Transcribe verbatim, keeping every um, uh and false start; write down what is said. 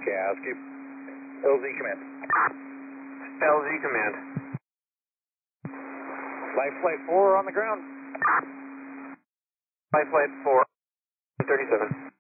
Cascade. L Z command. L Z command. Life flight four on the ground. Life flight four, thirty-seven.